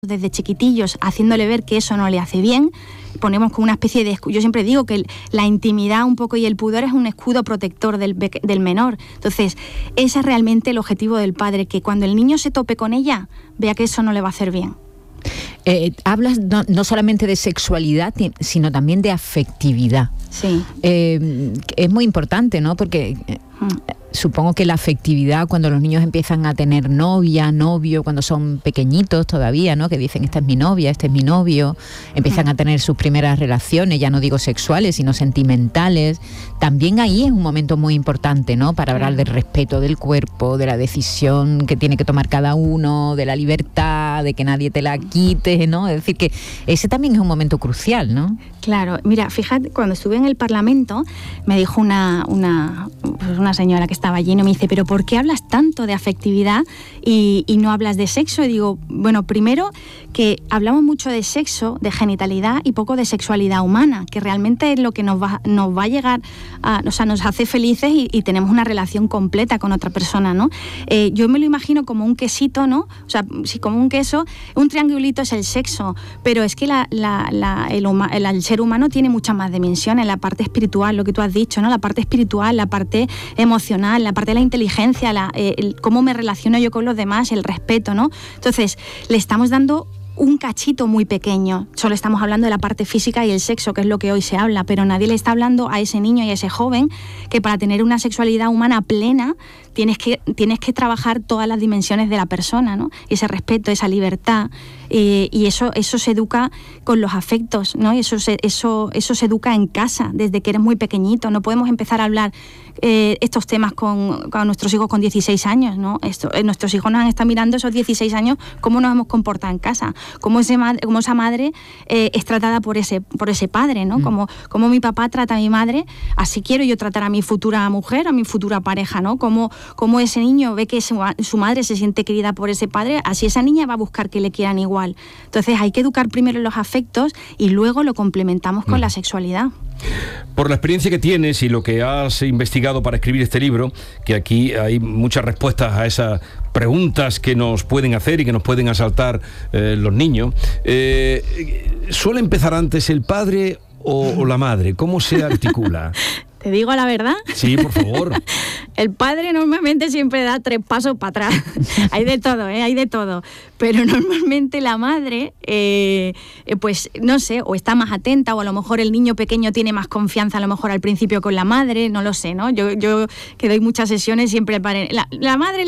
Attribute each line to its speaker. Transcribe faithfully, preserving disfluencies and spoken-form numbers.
Speaker 1: desde chiquitillos, haciéndole ver que eso no le hace bien, ponemos como una especie de... Yo siempre digo que la intimidad un poco y el pudor es un escudo protector del, del menor. Entonces, ese es realmente el objetivo del padre, que cuando el niño se tope con ella, vea que eso no le va a hacer bien.
Speaker 2: Eh, hablas no, no solamente de sexualidad, sino también de afectividad.
Speaker 1: Sí.
Speaker 2: Eh, es muy importante, ¿no? Porque... Eh, hmm. Supongo que la afectividad, cuando los niños empiezan a tener novia, novio, cuando son pequeñitos todavía, ¿no? Que dicen, esta es mi novia, este es mi novio, empiezan a tener sus primeras relaciones, ya no digo sexuales, sino sentimentales. También ahí es un momento muy importante, ¿no? Para hablar del respeto del cuerpo, de la decisión que tiene que tomar cada uno, de la libertad, de que nadie te la quite, ¿no? Es decir, que ese también es un momento crucial, ¿no?
Speaker 1: Claro, mira, fíjate, cuando estuve en el Parlamento, me dijo una, una, pues una señora que estaba allí y me dice, pero ¿por qué hablas tanto de afectividad y, y no hablas de sexo? Y digo, bueno, primero que hablamos mucho de sexo, de genitalidad y poco de sexualidad humana, que realmente es lo que nos va, nos va a llegar, a, o sea, nos hace felices y, y tenemos una relación completa con otra persona, ¿no? Eh, yo me lo imagino como un quesito, ¿no? O sea, sí, como un queso, un triangulito es el sexo, pero es que la, la, la, el, el, el ser humano tiene muchas más dimensiones, la parte espiritual, lo que tú has dicho, ¿no? La parte espiritual, la parte emocional, la parte de la inteligencia, la, eh, el, cómo me relaciono yo con los demás, el respeto, ¿no? Entonces, le estamos dando un cachito muy pequeño. Solo estamos hablando de la parte física y el sexo, que es lo que hoy se habla, pero nadie le está hablando a ese niño y a ese joven que para tener una sexualidad humana plena tienes que, tienes que trabajar todas las dimensiones de la persona, ¿no? Ese respeto, esa libertad, eh, y eso, eso se educa con los afectos, ¿no? Y eso se, eso, eso se educa en casa, desde que eres muy pequeñito. No podemos empezar a hablar eh, estos temas con, con nuestros hijos con dieciséis años, ¿no? Esto, eh, nuestros hijos nos han estado mirando esos dieciséis años, cómo nos hemos comportado en casa, cómo, ese madre, cómo esa madre eh, es tratada por ese, por ese padre, ¿no? Mm. Como, como mi papá trata a mi madre, así quiero yo tratar a mi futura mujer, a mi futura pareja, ¿no? Como Como ese niño ve que su, su madre se siente querida por ese padre, así esa niña va a buscar que le quieran igual. Entonces hay que educar primero en los afectos y luego lo complementamos con mm. la sexualidad.
Speaker 3: Por la experiencia que tienes y lo que has investigado para escribir este libro, que aquí hay muchas respuestas a esas preguntas que nos pueden hacer y que nos pueden asaltar eh, los niños, eh, ¿suele empezar antes el padre o, o la madre? ¿Cómo se articula?
Speaker 1: ¿Te digo la verdad?
Speaker 3: Sí, por favor.
Speaker 1: El padre normalmente siempre da tres pasos para atrás. Hay de todo, ¿eh? Hay de todo. Pero normalmente la madre, eh, pues no sé, o está más atenta, o a lo mejor el niño pequeño tiene más confianza a lo mejor al principio con la madre, no lo sé, ¿no? Yo, yo que doy muchas sesiones siempre... La, la madre...